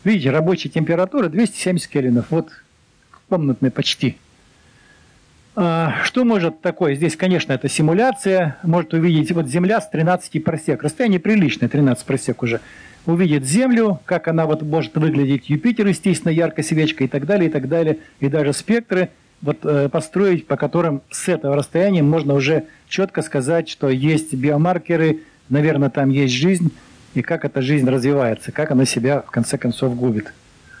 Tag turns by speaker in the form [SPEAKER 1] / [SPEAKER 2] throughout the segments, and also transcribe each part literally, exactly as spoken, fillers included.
[SPEAKER 1] Видите, рабочая температура двести семьдесят кельвинов. Вот комнатная почти. Что может такое? Здесь, конечно, это симуляция. Может увидеть вот Земля с тринадцати парсек. Расстояние приличное, тринадцать парсек уже. Увидит Землю, как она вот может выглядеть, Юпитер, естественно, яркой свечкой и так далее, и так далее. И даже спектры вот, э, построить, по которым с этого расстояния можно уже четко сказать, что есть биомаркеры, наверное, там есть жизнь, и как эта жизнь развивается, как она себя в конце концов губит.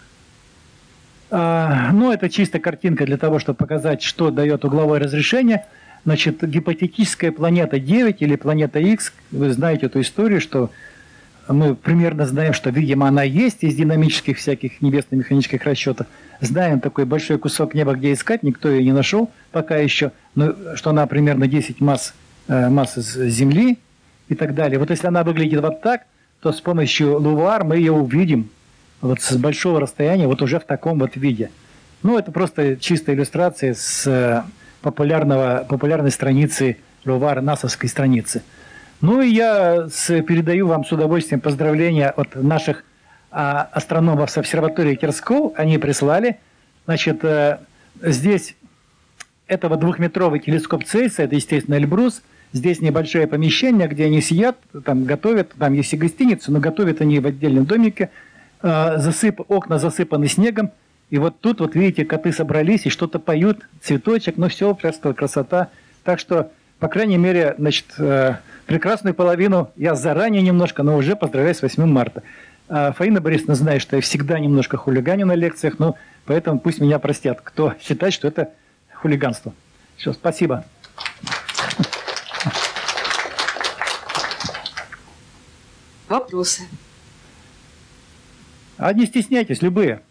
[SPEAKER 1] Ну, это чисто картинка для того, чтобы показать, что дает угловое разрешение. Значит, гипотетическая планета девять или планета Х, вы знаете эту историю, что мы примерно знаем, что, видимо, она есть из динамических всяких небесно-механических расчетов. Знаем такой большой кусок неба, где искать, никто ее не нашел пока еще, но что она примерно десять масс, масс Земли и так далее. Вот если она выглядит вот так, то с помощью Лувуар мы ее увидим вот с большого расстояния, вот уже в таком вот виде. Ну, это просто чистая иллюстрация с популярного, популярной страницы Лувуар, насовской страницы. Ну, и я с, передаю вам с удовольствием поздравления от наших а, астрономов с обсерватории Керсков. Они прислали. Значит, а, здесь этого двухметровый телескоп Цейса, это, естественно, Эльбрус. Здесь небольшое помещение, где они сидят, там готовят, там есть и гостиница, но готовят они в отдельном домике. Засып, окна засыпаны снегом, и вот тут, вот видите, коты собрались и что-то поют, цветочек, ну все, просто красота. Так что, по крайней мере, значит, прекрасную половину я заранее немножко, но уже поздравляю с восьмым марта. Фаина Борисовна знает, что я всегда немножко хулиганю на лекциях, ну, поэтому пусть меня простят, кто считает, что это хулиганство. Все, спасибо.
[SPEAKER 2] Вопросы?
[SPEAKER 1] А не стесняйтесь, любые.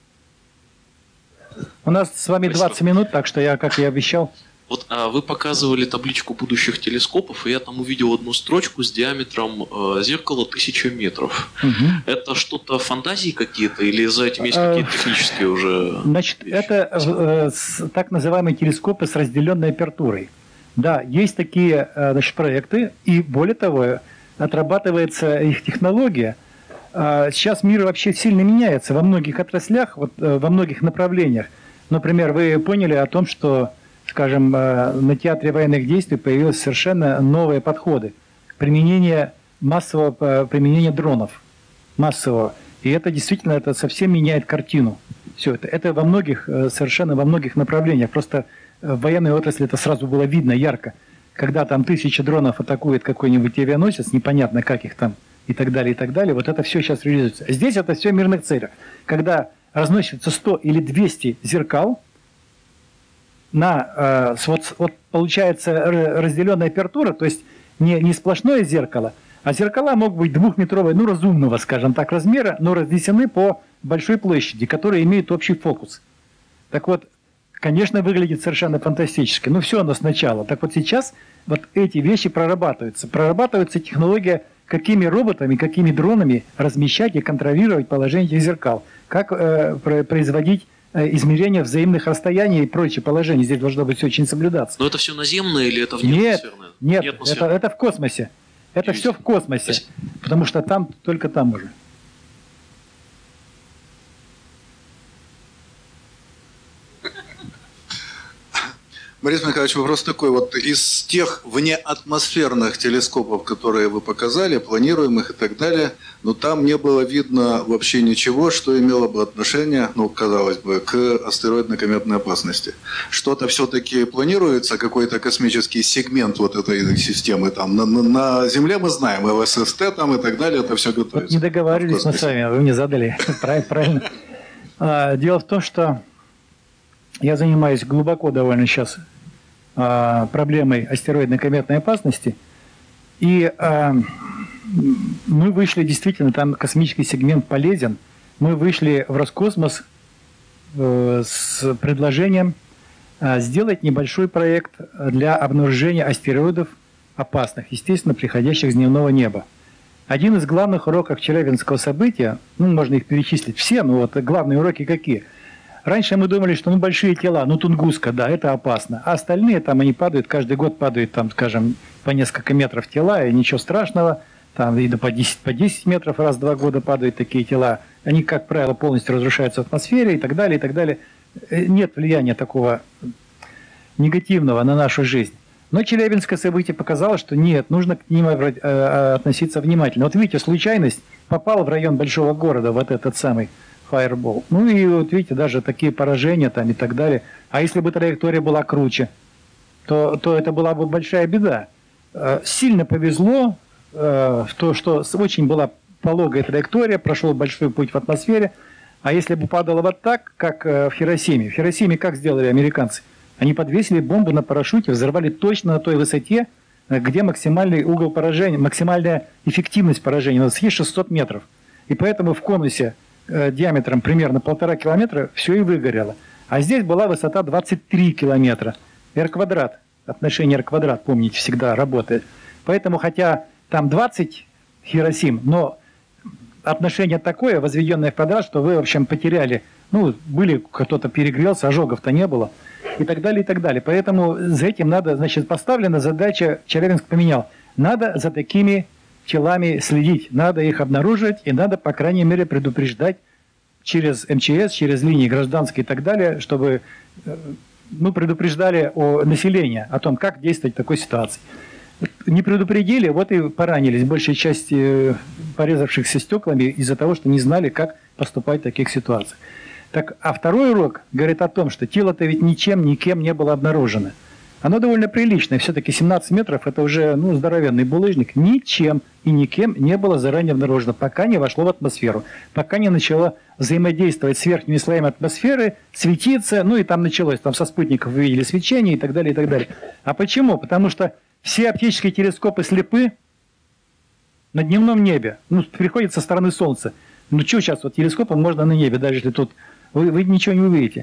[SPEAKER 1] У нас с вами двадцать минут, так что я, как и обещал.
[SPEAKER 3] Вот а вы показывали табличку будущих телескопов, и я там увидел одну строчку с диаметром э, зеркала тысяча метров. Угу. Это что-то фантазии какие-то, или за этим есть какие-то технические уже...
[SPEAKER 1] Значит, это э, с, так называемые телескопы с разделенной апертурой. Да, есть такие э, значит, проекты, и более того, отрабатывается их технология. Сейчас мир вообще сильно меняется во многих отраслях, вот, во многих направлениях. Например, вы поняли о том, что, скажем, на театре военных действий появились совершенно новые подходы. Применение массового применения дронов. Массового. И это действительно это совсем меняет картину. Все это. Это во многих, совершенно во многих направлениях. Просто в военной отрасли это сразу было видно ярко. Когда там тысяча дронов атакует какой-нибудь авианосец, непонятно, как их там, и так далее, и так далее. Вот это все сейчас реализуется. Здесь это все в мирных целях. Когда разносится сто или двести зеркал, на, э, вот, вот получается разделенная апертура, то есть не, не сплошное зеркало, а зеркала могут быть двухметровые, ну разумного, скажем так, размера, но разнесены по большой площади, которые имеют общий фокус. Так вот, конечно, выглядит совершенно фантастически. Но все оно сначала. Так вот сейчас вот эти вещи прорабатываются. Прорабатывается технология, какими роботами, какими дронами размещать и контролировать положение этих зеркал. Как э, производить э, измерения взаимных расстояний и прочие положения. Здесь должно быть все очень соблюдаться.
[SPEAKER 3] Но это все наземное или это внеатмосферное?
[SPEAKER 1] Нет, нет, это, это в космосе. Это все в космосе. Есть... Потому что там, только там уже.
[SPEAKER 4] Борис Михайлович, вопрос такой. Вот из тех внеатмосферных телескопов, которые вы показали, планируемых и так далее, но там не было видно вообще ничего, что имело бы отношение, ну, казалось бы, к астероидно-кометной опасности. Что-то все-таки планируется, какой-то космический сегмент вот этой системы там. На, на, на Земле мы знаем, эл эс эс тэ там и так далее, это все готовится.
[SPEAKER 1] Вот не договаривались мы с вами, вы мне задали. Правильно. Дело в том, что я занимаюсь глубоко довольно сейчас а, проблемой астероидно-кометной опасности. И а, мы вышли, действительно, там космический сегмент полезен. Мы вышли в Роскосмос а, с предложением а, сделать небольшой проект для обнаружения астероидов опасных, естественно, приходящих с дневного неба. Один из главных уроков челябинского события, ну, можно их перечислить все, но вот главные уроки какие – раньше мы думали, что ну, большие тела, ну Тунгуска, да, это опасно. А остальные там они падают, каждый год падают там, скажем, по несколько метров тела, и ничего страшного. там и до по десять, по десять метров раз в два года падают такие тела. Они, как правило, полностью разрушаются в атмосфере и так далее, и так далее. Нет влияния такого негативного на нашу жизнь. Но Челябинское событие показало, что нет, нужно к ним относиться внимательно. Вот видите, случайность, попал в район большого города, вот этот самый Fireball. Ну и вот видите, даже такие поражения там и так далее. А если бы траектория была круче, то, то это была бы большая беда. Сильно повезло, в то, что очень была пологая траектория, прошел большой путь в атмосфере. А если бы падало вот так, как в Хиросиме. В Хиросиме как сделали американцы? Они подвесили бомбу на парашюте, взорвали точно на той высоте, где максимальный угол поражения, максимальная эффективность поражения. На высоте шестьсот метров. И поэтому в конусе э, диаметром примерно полтора километра все и выгорело. А здесь была высота двадцать три километра. R квадрат, отношение R квадрат, помните, всегда работает. Поэтому, хотя там двадцать Хиросим, но отношение такое, возведенное в квадрат, что вы, в общем, потеряли, ну, были, кто-то перегрелся, ожогов-то не было, и так далее, и так далее. Поэтому за этим надо, значит, поставлена задача, Челябинск поменял, надо за такими телами следить, надо их обнаруживать, и надо, по крайней мере, предупреждать через эм че эс, через линии гражданские и так далее, чтобы, ну, предупреждали о населении, о том, как действовать в такой ситуации. Не предупредили, вот и поранились большая часть порезавшихся стеклами из-за того, что не знали, как поступать в таких ситуациях. Так, а второй урок говорит о том, что тело-то ведь ничем, никем не было обнаружено. Оно довольно приличное, все-таки семнадцать метров, это уже, ну, здоровенный булыжник. Ничем и никем не было заранее обнаружено, пока не вошло в атмосферу, пока не начало взаимодействовать с верхними слоями атмосферы, светиться, ну и там началось, там со спутников вы видели свечение и так далее, и так далее. А почему? Потому что все оптические телескопы слепы на дневном небе, ну, приходят со стороны Солнца. Ну, что сейчас, вот телескопом можно на небе, даже если тут вы, вы ничего не увидите.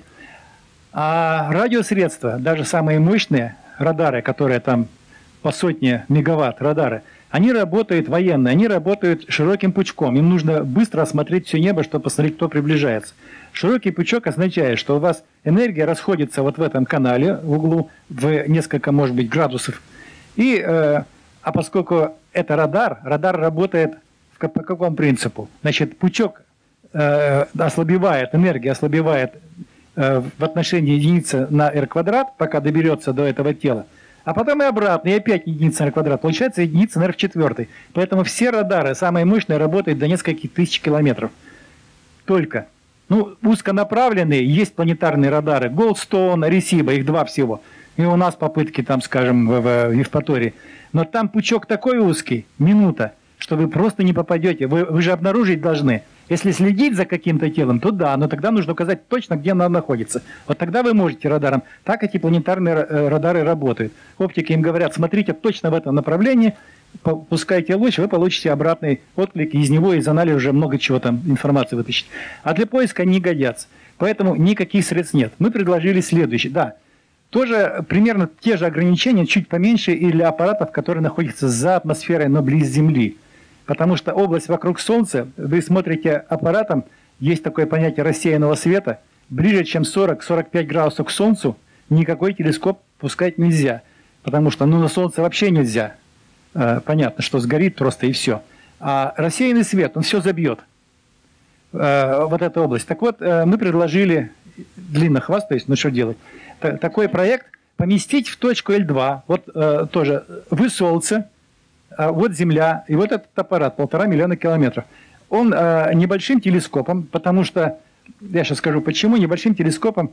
[SPEAKER 1] А радиосредства, даже самые мощные радары, которые там по сотне мегаватт радары, они работают военные, они работают широким пучком. Им нужно быстро осмотреть все небо, чтобы посмотреть, кто приближается. Широкий пучок означает, что у вас энергия расходится вот в этом канале в углу в несколько, может быть, градусов. И, э, а поскольку это радар, радар работает в, по какому принципу? Значит, пучок э, ослабевает, энергия ослабевает э, в отношении единицы на r квадрат, пока доберется до этого тела. А потом и обратно, и опять единица на r квадрат. Получается единица на r в четвертой. Поэтому все радары, самые мощные, работают до нескольких тысяч километров. Только. Ну, узконаправленные, есть планетарные радары. Голдстоун, Аресиба, их два всего. И у нас попытки там, скажем, в, в Евпатории. Но там пучок такой узкий, минута, что вы просто не попадете. Вы, вы же обнаружить должны. Если следить за каким-то телом, то да, но тогда нужно указать точно, где оно находится. Вот тогда вы можете радаром. Так эти планетарные радары работают. Оптики им говорят, смотрите точно в этом направлении, пускайте луч, вы получите обратный отклик, из него из анализа уже много чего там информации вытащить. А для поиска не годятся. Поэтому никаких средств нет. Мы предложили следующее. Да, тоже примерно те же ограничения, чуть поменьше и для аппаратов, которые находятся за атмосферой, но близ Земли. Потому что область вокруг Солнца, вы смотрите аппаратом, есть такое понятие рассеянного света, ближе, чем сорок — сорок пять градусов к Солнцу, никакой телескоп пускать нельзя. Потому что, ну, на Солнце вообще нельзя. Понятно, что сгорит просто и все. А рассеянный свет, он все забьет. Вот эта область. Так вот, мы предложили, длинно хвастаюсь, ну что делать, такой проект поместить в точку Л два. Вот тоже, вы Солнце, вот Земля, и вот этот аппарат, полтора миллиона километров. Он небольшим телескопом, потому что, я сейчас скажу почему, небольшим телескопом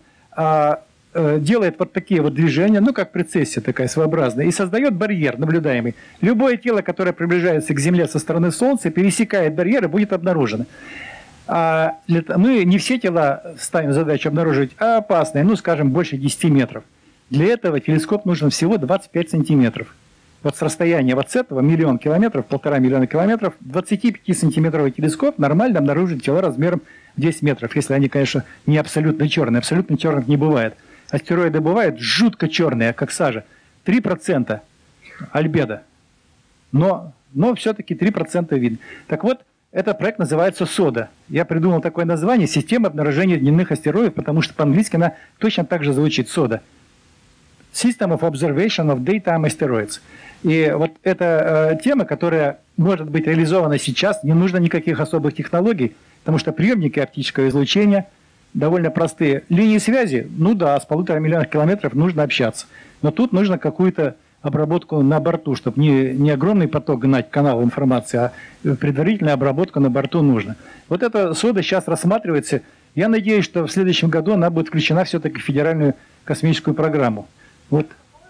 [SPEAKER 1] делает вот такие вот движения, ну как прецессия такая своеобразная, и создает барьер наблюдаемый. Любое тело, которое приближается к Земле со стороны Солнца, пересекает барьер и будет обнаружено. А мы не все тела ставим задачу обнаруживать, а опасные, ну скажем, больше десяти метров. Для этого телескоп нужен всего двадцать пять сантиметров. Вот с расстояния вот с этого, миллион километров, полтора миллиона километров, двадцатипятисантиметровый телескоп нормально обнаружит тела размером десять метров, если они, конечно, не абсолютно черные. Абсолютно черных не бывает. Астероиды бывают жутко черные, как сажа. три процента альбедо. Но, но все-таки три процента видно. Так вот, этот проект называется СОДА. Я придумал такое название — «Система обнаружения дневных астероидов», потому что по-английски она точно так же звучит — СОДА. System of Observation of Daytime Asteroids. И вот эта э, тема, которая может быть реализована сейчас, не нужно никаких особых технологий, потому что приемники оптического излучения довольно простые. Линии связи, ну да, с полутора миллионов километров нужно общаться. Но тут нужно какую-то обработку на борту, чтобы не, не огромный поток гнать канал информации, а предварительная обработка на борту нужна. Вот эта сода сейчас рассматривается. Я надеюсь, что в следующем году она будет включена все-таки в федеральную космическую программу. Вот.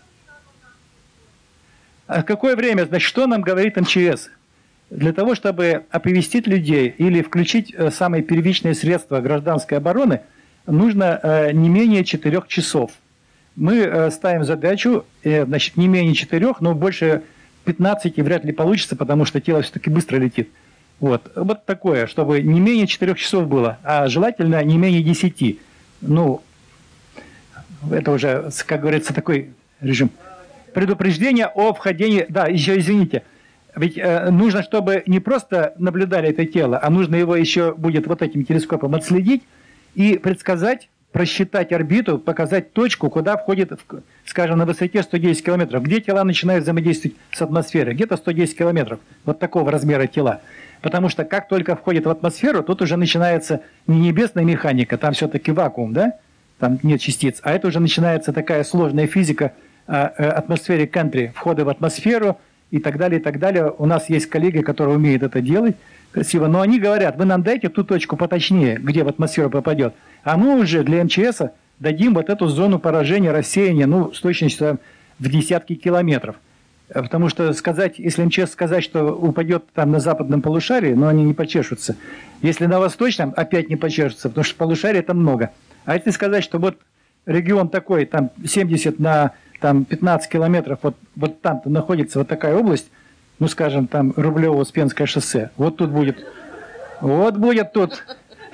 [SPEAKER 1] А какое время? Значит, что нам говорит эм че эс? Для того, чтобы оповестить людей или включить самые первичные средства гражданской обороны, нужно не менее четырех часов. Мы ставим задачу, значит, не менее четырех, но больше пятнадцати вряд ли получится, потому что тело все-таки быстро летит. Вот. Вот такое, чтобы не менее четырех часов было, а желательно не менее десяти. Ну, это уже, как говорится, такой режим. Предупреждение о входении... Да, еще извините. Ведь э, нужно, чтобы не просто наблюдали это тело, а нужно его еще будет вот этим телескопом отследить и предсказать, просчитать орбиту, показать точку, куда входит, скажем, на высоте сто десять километров. Где тела начинают взаимодействовать с атмосферой? Где-то сто десять километров. Вот такого размера тела. Потому что как только входит в атмосферу, тут уже начинается не небесная механика, там все-таки вакуум, да? Там нет частиц. А это уже начинается такая сложная физика атмосфере кантри, входа в атмосферу и так далее, и так далее. У нас есть коллеги, которые умеют это делать красиво, но они говорят, вы нам дайте ту точку поточнее, где в атмосферу попадет, а мы уже для эм че эс дадим вот эту зону поражения, рассеяния, ну, с точностью в десятки километров. Потому что сказать, если эм че эс сказать, что упадет там на западном полушарии, но они не почешутся. Если на восточном, опять не почешутся, потому что полушарий это много. А если сказать, что вот регион такой, там семьдесят на там пятнадцать километров, вот, вот там-то находится вот такая область, ну, скажем, там Рублево-Успенское шоссе, вот тут будет, вот будет тут.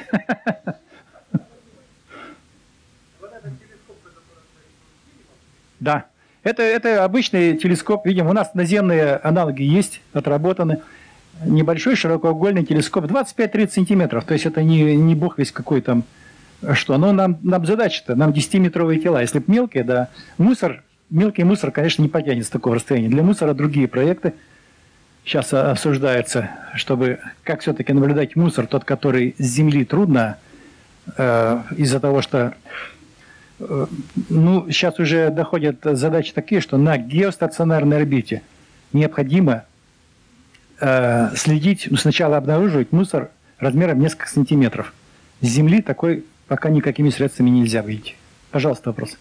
[SPEAKER 1] Да, это, это обычный телескоп, видим, у нас наземные аналоги есть, отработаны. Небольшой широкоугольный телескоп, двадцать пять тридцать сантиметров, то есть это не, не бог весь какой там, что, но нам, нам задача-то, нам десятиметровые тела, если бы мелкие, да, мусор, мелкий мусор, конечно, не потянет с такого расстояния. Для мусора другие проекты сейчас обсуждаются, чтобы как все-таки наблюдать мусор, тот, который с Земли трудно, э, из-за того, что э, ну, сейчас уже доходят задачи такие, что на геостационарной орбите необходимо э, следить, ну, сначала обнаруживать мусор размером несколько сантиметров. С Земли такой пока никакими средствами нельзя выйти. Пожалуйста, вопрос.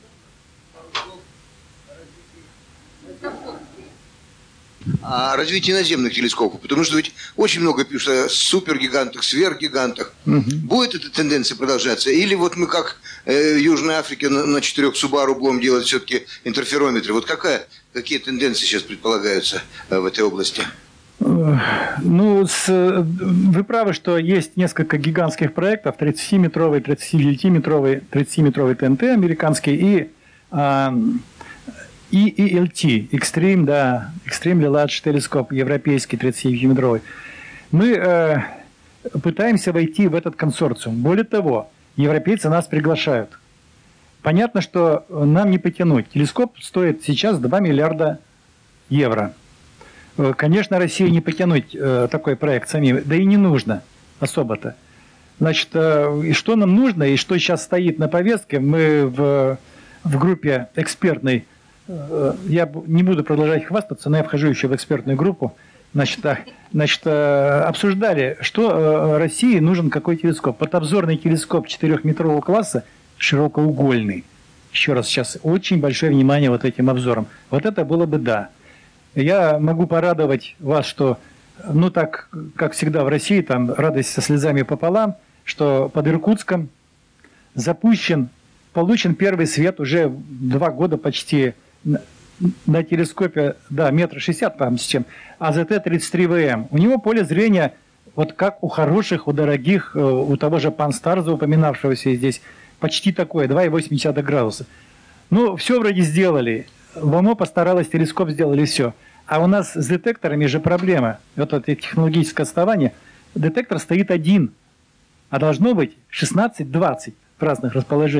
[SPEAKER 5] О развитии наземных телескопов, потому что ведь очень много пишут о супергигантах, сверхгигантах. Угу. Будет эта тенденция продолжаться? Или вот мы как э, в Южной Африке на, на четырех Субару будем делать все-таки интерферометры? Вот какая, какие тенденции сейчас предполагаются э, в этой области?
[SPEAKER 1] Ну, с, вы правы, что есть несколько гигантских проектов, тридцатиметровый, тридцатидевятиметровый, тридцатиметровый тэ эн тэ американский и... А, и и эл ти, Extreme, да, Extremely Large Telescope, европейский тридцатидевятиметровый. Мы э, пытаемся войти в этот консорциум. Более того, европейцы нас приглашают. Понятно, что нам не потянуть. Телескоп стоит сейчас два миллиарда евро. Конечно, России не потянуть э, такой проект самим, да и не нужно особо-то. Значит, э, и что нам нужно, и что сейчас стоит на повестке, мы в, в группе экспертной, я не буду продолжать хвастаться, но я вхожу еще в экспертную группу. Значит, значит, обсуждали, что России нужен какой телескоп. Подобзорный телескоп четырехметрового класса, широкоугольный. Еще раз, сейчас очень большое внимание вот этим обзорам. Вот это было бы да. Я могу порадовать вас, что, ну так, как всегда в России, там радость со слезами пополам, что под Иркутском запущен, получен первый свет уже два года почти на, на телескопе, да, метр шестьдесят, там с чем, а зэ тэ тридцать три вэ эм. У него поле зрения, вот как у хороших, у дорогих, у того же Панстарза, упоминавшегося здесь, почти такое, два и восемь десятых градуса. Ну, все вроде сделали. ВОМО постаралась, телескоп сделали, все. А у нас с детекторами же проблема. Вот это технологическое отставание. Детектор стоит один, а должно быть шестнадцать-двадцать в разных расположениях.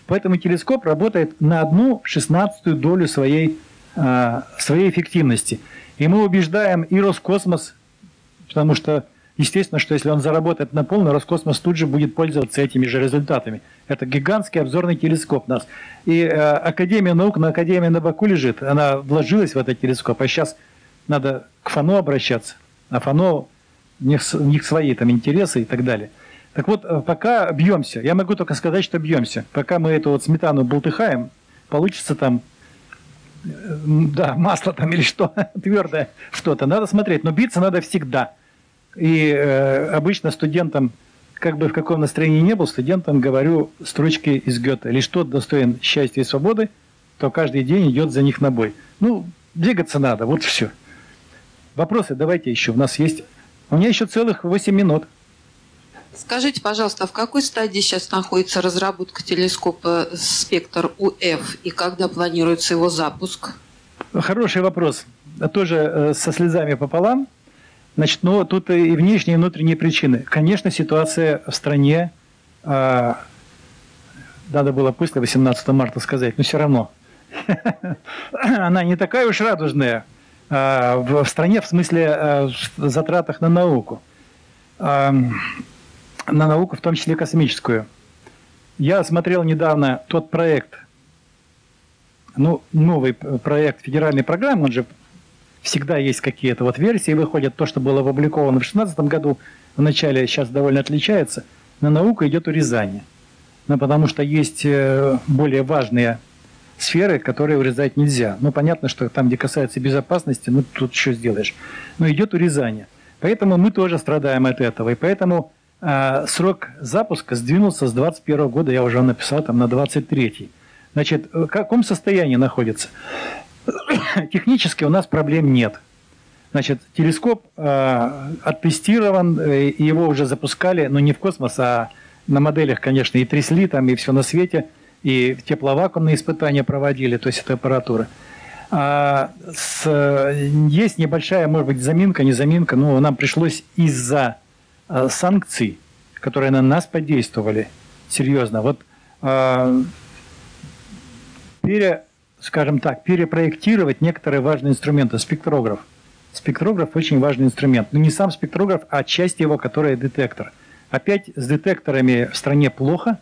[SPEAKER 1] Поэтому телескоп работает на одну шестнадцатую долю своей, э, своей эффективности. И мы убеждаем и Роскосмос, потому что, естественно, что если он заработает на полный, Роскосмос тут же будет пользоваться этими же результатами. Это гигантский обзорный телескоп у нас. И э, Академия наук на Академии на Баку лежит, она вложилась в этот телескоп, а сейчас надо к ФАНО обращаться. А ФАНО, у них, у них свои там интересы и так далее. Так вот, пока бьемся, я могу только сказать, что бьемся. Пока мы эту вот сметану бултыхаем, получится там, да, масло там или что, твердое что-то. Надо смотреть, но биться надо всегда. И э, обычно студентам, как бы в каком настроении не был, студентам говорю строчки из Гёте. Лишь тот достоин счастья и свободы, то каждый день идет за них на бой. Ну, двигаться надо, вот все. Вопросы давайте еще. У нас есть... У меня еще целых восемь минут.
[SPEAKER 2] Скажите, пожалуйста, а в какой стадии сейчас находится разработка телескопа «Спектр У Эф» и когда планируется его запуск?
[SPEAKER 1] Хороший вопрос. Тоже со слезами пополам. Значит, ну, тут и внешние, и внутренние причины. Конечно, ситуация в стране, э, надо было после восемнадцатого марта сказать, но все равно, она не такая уж радужная э, в, в стране, в смысле э, в затратах на науку. Э, на науку, в том числе космическую. Я смотрел недавно тот проект, ну, новый проект федеральной программы, он же всегда есть какие-то вот версии, выходят то, что было опубликовано в две тысячи шестнадцатом году, в начале сейчас довольно отличается, на науку идет урезание. Ну, потому что есть более важные сферы, которые урезать нельзя. Ну, понятно, что там, где касается безопасности, ну, тут что сделаешь. Но идет урезание. Поэтому мы тоже страдаем от этого. И поэтому э, срок запуска сдвинулся с двадцать первого года, я уже написал, там, на двадцать третий. Значит, в каком состоянии находится? Технически у нас проблем нет. Значит, телескоп э, оттестирован, э, его уже запускали, но не в космос, а на моделях, конечно, и трясли там, и все на свете, и тепловакуумные испытания проводили, то есть это аппаратура. А с, есть небольшая, может быть, заминка, не заминка, но нам пришлось из-за э, санкций, которые на нас подействовали, серьезно, вот э, пере, скажем так, перепроектировать некоторые важные инструменты. Спектрограф. Спектрограф очень важный инструмент. Но не сам спектрограф, а часть его, которая детектор. Опять с детекторами в стране плохо,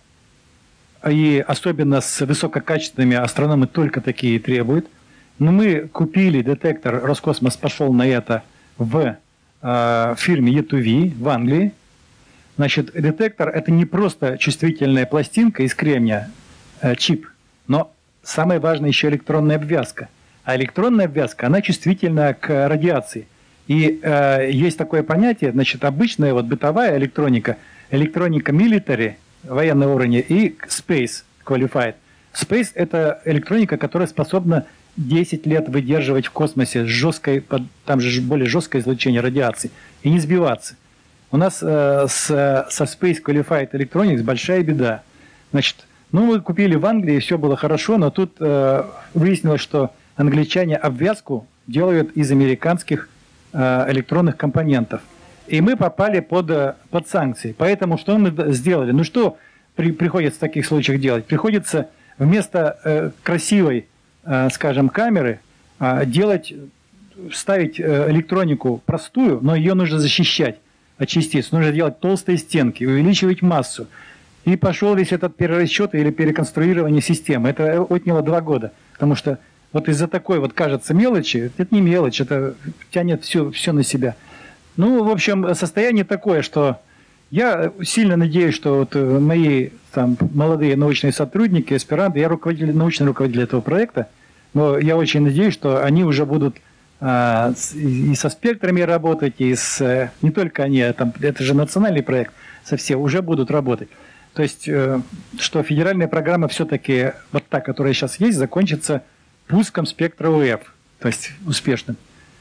[SPEAKER 1] и особенно с высококачественными астрономы только такие требуют. Но мы купили детектор, Роскосмос пошел на это в э, фирме и ту ви в Англии. Значит, детектор – это не просто чувствительная пластинка из кремния, э, чип, но самое важное еще электронная обвязка. А электронная обвязка, она чувствительна к радиации. И э, есть такое понятие, значит, обычная вот бытовая электроника, электроника military, военного уровня, и space qualified. Space – это электроника, которая способна десять лет выдерживать в космосе с жесткой, там же более жесткое излучение радиации, и не сбиваться. У нас э, с, со Space Qualified Electronics большая беда. Значит, ну, мы купили в Англии, все было хорошо, но тут э, выяснилось, что англичане обвязку делают из американских э, электронных компонентов. И мы попали под, под санкции. Поэтому что мы сделали? Ну, что при, приходится в таких случаях делать? Приходится вместо э, красивой, э, скажем, камеры э, делать, ставить э, электронику простую, но ее нужно защищать от частиц. Нужно делать толстые стенки, увеличивать массу. И пошел весь этот перерасчет или переконструирование системы. Это отняло два года. Потому что вот из-за такой вот, кажется, мелочи, это не мелочь, это тянет все, все на себя. Ну, в общем, состояние такое, что я сильно надеюсь, что вот мои там молодые научные сотрудники, аспиранты, я руководитель, научный руководитель этого проекта, но я очень надеюсь, что они уже будут а, и со спектрами работать, и с... Не только они, а там, это же национальный проект, совсем уже будут работать. То есть, что федеральная программа все-таки, вот та, которая сейчас есть, закончится пуском спектра У Эф, то есть успешным.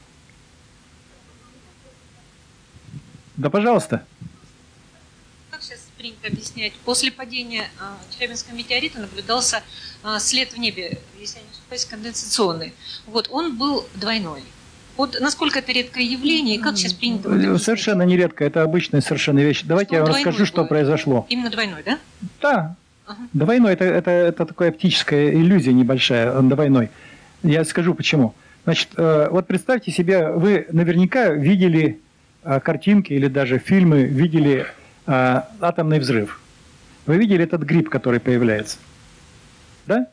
[SPEAKER 1] Да, пожалуйста.
[SPEAKER 6] Как сейчас принято объяснять? После падения э, Челябинского метеорита наблюдался э, след в небе, если я не ошибаюсь, конденсационный. Вот, он был двойной. Вот насколько это редкое явление, и как сейчас принято? Вот
[SPEAKER 1] совершенно не редко, это обычная совершенно вещь. Давайте
[SPEAKER 6] что
[SPEAKER 1] я вам
[SPEAKER 6] расскажу,
[SPEAKER 1] что
[SPEAKER 6] будет?
[SPEAKER 1] произошло.
[SPEAKER 6] Именно двойной, да?
[SPEAKER 1] Да,
[SPEAKER 6] Ага.
[SPEAKER 1] Двойной это, это, это такая оптическая иллюзия небольшая, он двойной. Я скажу почему. Значит, э, вот представьте себе, вы наверняка видели э, картинки или даже фильмы, видели э, атомный взрыв. Вы видели этот гриб, который появляется? Да?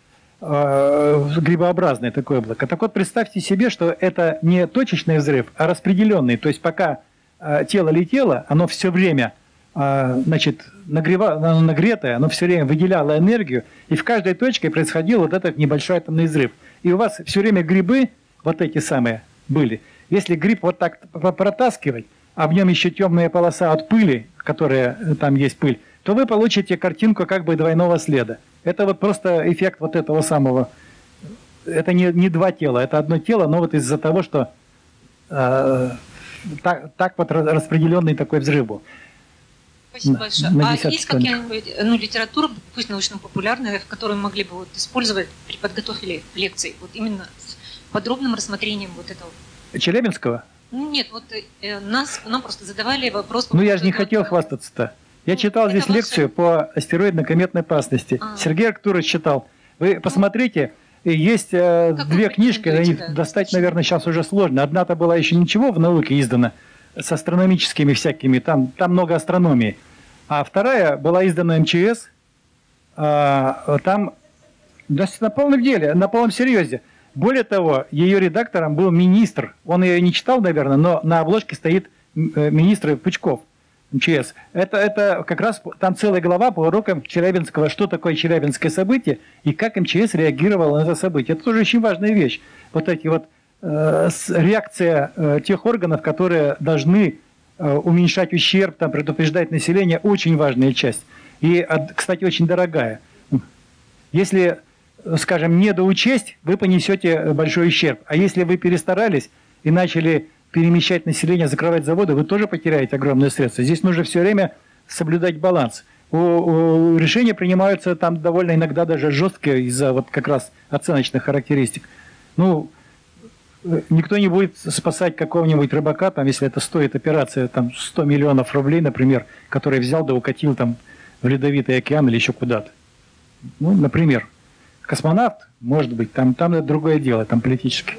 [SPEAKER 1] Э, грибообразное такое облако. Так вот, представьте себе, что это не точечный взрыв, а распределенный. То есть пока э, тело летело, оно все время э, значит, нагрева, оно нагретое, оно все время выделяло энергию, и в каждой точке происходил вот этот небольшой атомный взрыв. И у вас все время грибы, вот эти самые, были. Если гриб вот так протаскивать, а в нем еще темная полоса от пыли, которая там есть пыль, то вы получите картинку как бы двойного следа. Это вот просто эффект вот этого самого. Это не, не два тела, это одно тело, но вот из-за того, что э, так, так вот распределенный такой взрыв был.
[SPEAKER 6] Спасибо
[SPEAKER 1] На-
[SPEAKER 6] большое.
[SPEAKER 1] на
[SPEAKER 6] А
[SPEAKER 1] десятки
[SPEAKER 6] есть какая-нибудь ну, литература, пусть научно-популярная, в которой могли бы вот использовать при подготовке лекций, вот именно с подробным рассмотрением вот этого?
[SPEAKER 1] Челябинского?
[SPEAKER 6] Ну, нет, вот э, нас, нам просто задавали вопрос... по
[SPEAKER 1] Ну я же не
[SPEAKER 6] поводу
[SPEAKER 1] хотел
[SPEAKER 6] этого.
[SPEAKER 1] хвастаться-то. Я
[SPEAKER 6] Ну,
[SPEAKER 1] читал
[SPEAKER 6] это
[SPEAKER 1] здесь
[SPEAKER 6] ваше-
[SPEAKER 1] лекцию по астероидно-кометной опасности.
[SPEAKER 6] А.
[SPEAKER 1] Сергей Арктурович читал. Вы посмотрите, и есть э,
[SPEAKER 6] Как
[SPEAKER 1] две
[SPEAKER 6] вы
[SPEAKER 1] книжки,
[SPEAKER 6] порекомендуете,
[SPEAKER 1] их
[SPEAKER 6] да?
[SPEAKER 1] достать, наверное, сейчас уже сложно. Одна-то была еще ничего в науке издана, с астрономическими всякими, там, там много астрономии. А вторая была издана эм че эс, а, там да, на полном деле, на полном серьезе. Более того, ее редактором был министр. Он ее не читал, наверное, но на обложке стоит э, министр Пучков, эм че эс. Это, это как раз там целая глава по урокам Челябинского, что такое челябинское событие и как эм че эс реагировал на это событие. Это тоже очень важная вещь. Вот эти вот э, с- реакция э, тех органов, которые должны э, уменьшать ущерб, там, предупреждать население, очень важная часть. И, от- кстати, очень дорогая. Если, скажем, недоучесть, вы понесете большой ущерб. А если вы перестарались и начали перемещать население, закрывать заводы, вы тоже потеряете огромные средства. Здесь нужно все время соблюдать баланс. У, у- решения принимаются там довольно иногда даже жесткие из-за вот как раз оценочных характеристик. Ну, э, никто не будет спасать какого-нибудь рыбака, там, если это стоит операция там, сто миллионов рублей, например, который взял да укатил там, в Ледовитый океан или еще куда-то. Ну, например, космонавт, может быть, там, там это другое дело, там политически.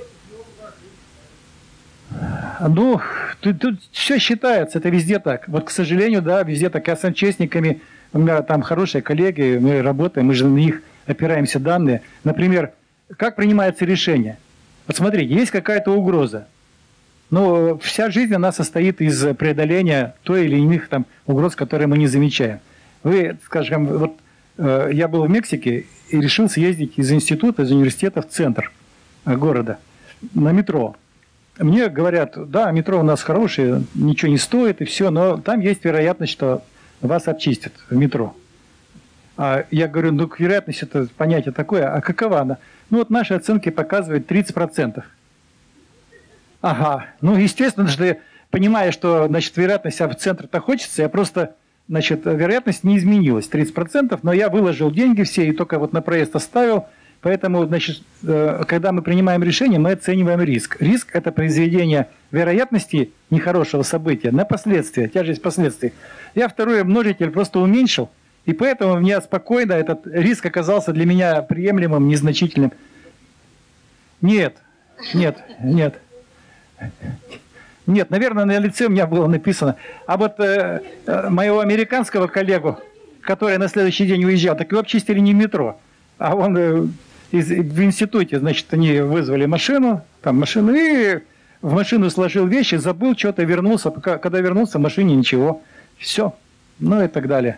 [SPEAKER 1] Ну, тут, тут все считается, это везде так. Вот, к сожалению, да, везде так. Я с МЧСниками, у меня там хорошие коллеги, мы работаем, мы же на них опираемся данные. Например, как принимается решение? Вот смотрите, есть какая-то угроза. Но вся жизнь она состоит из преодоления той или иных там угроз, которые мы не замечаем. Вы, скажем, вот э, я был в Мексике и решил съездить из института, из университета в центр э, города на метро. Мне говорят, да, метро у нас хорошее, ничего не стоит и все, но там есть вероятность, что вас обчистят в метро. А я говорю, ну вероятность это понятие такое, а какова она? Ну вот наши оценки показывают тридцать процентов. Ага, ну естественно, что понимая, что значит, вероятность а в центр-то хочется, я просто, значит, вероятность не изменилась, тридцать процентов, но я выложил деньги все и только вот на проезд оставил. Поэтому, значит, когда мы принимаем решение, мы оцениваем риск. Риск – это произведение вероятности нехорошего события на последствия, тяжесть последствий. Я второй множитель просто уменьшил, и поэтому мне спокойно этот риск оказался для меня приемлемым, незначительным. Нет, нет, нет. Нет, наверное, на лице у меня было написано. А вот э, моего американского коллегу, который на следующий день уезжал, так его обчистили не в метро, а он... Э, Из, в институте, значит, они вызвали машину, там машину, и в машину сложил вещи, забыл что-то, вернулся. Пока, когда вернулся, в машине ничего. Все. Ну и так далее.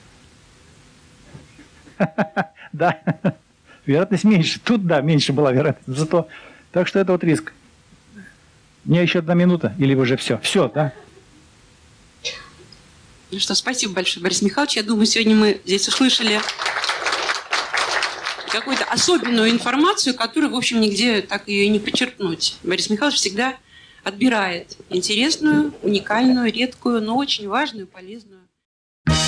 [SPEAKER 1] Да. Вероятность меньше. Тут, да, меньше была вероятность. Зато. Так что это вот риск. У меня еще одна минута, или уже все? Все, да?
[SPEAKER 2] Ну что, спасибо большое, Борис Михайлович. Я думаю, сегодня мы здесь услышали какую-то особенную информацию, которую, в общем, нигде так ее и не подчеркнуть. Борис Михайлович всегда отбирает интересную, уникальную, редкую, но очень важную, полезную